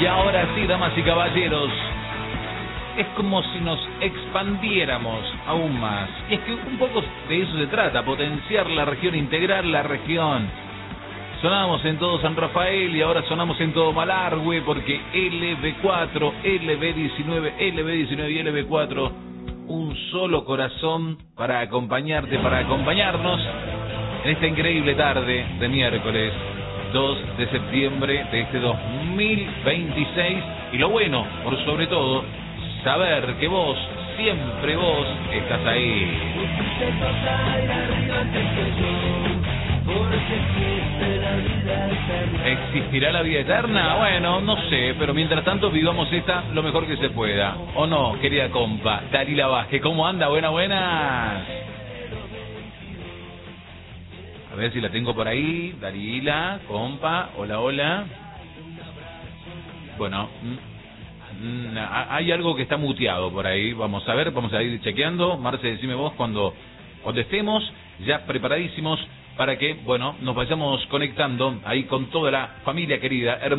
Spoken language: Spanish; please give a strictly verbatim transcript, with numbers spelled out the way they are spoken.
Y ahora sí, damas y caballeros, es como si nos expandiéramos aún más. Y es que un poco de eso se trata, potenciar la región, integrar la región. Sonamos en todo San Rafael y ahora sonamos en todo Malargüe porque L B cuatro, L B diecinueve, L B diecinueve y L B cuatro, un solo corazón para acompañarte, para acompañarnos en esta increíble tarde de miércoles dos de septiembre de este dos mil veintiséis. Y lo bueno, por sobre todo, saber que vos, siempre vos, estás ahí. ¿Existirá la vida eterna? Bueno, no sé, pero mientras tanto vivamos esta lo mejor que se pueda. ¿O no, querida compa? Dalila Vázquez, ¿cómo anda? Buena, buenas. A ver si la tengo por ahí. Dalila, compa, hola, hola. Bueno, mm, mm, hay algo que está muteado por ahí. Vamos a ver, vamos a ir chequeando. Marce, decime vos cuando, cuando estemos ya preparadísimos para que, bueno, nos vayamos conectando ahí con toda la familia querida, hermosa.